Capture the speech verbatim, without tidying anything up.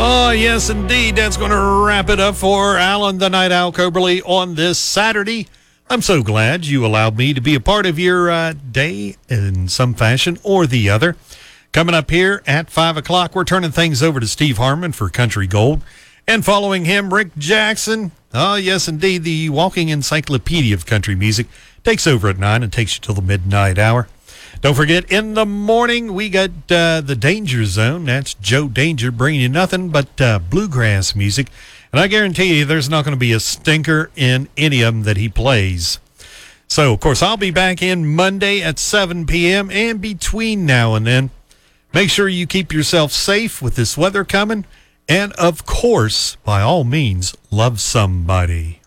Oh, yes, indeed. That's going to wrap it up for Alan the Night Owl Coberly on this Saturday. I'm so glad you allowed me to be a part of your uh, day in some fashion or the other. Coming up here at five o'clock, we're turning things over to Steve Harmon for Country Gold. And following him, Rick Jackson. Oh, yes, indeed. The walking encyclopedia of country music takes over at nine and takes you till the midnight hour. Don't forget, in the morning, we got uh, the Danger Zone. That's Joe Danger bringing you nothing but uh, bluegrass music. And I guarantee you there's not going to be a stinker in any of them that he plays. So, of course, I'll be back in Monday at seven p.m. and between now and then. Make sure you keep yourself safe with this weather coming. And, of course, by all means, love somebody.